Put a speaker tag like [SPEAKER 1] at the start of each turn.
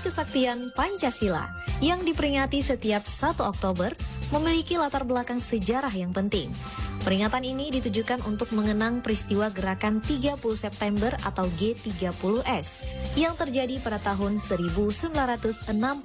[SPEAKER 1] Kesaktian Pancasila yang diperingati setiap 1 Oktober memiliki latar belakang sejarah yang penting. Peringatan ini ditujukan untuk mengenang peristiwa gerakan 30 September atau G30S yang terjadi pada tahun 1965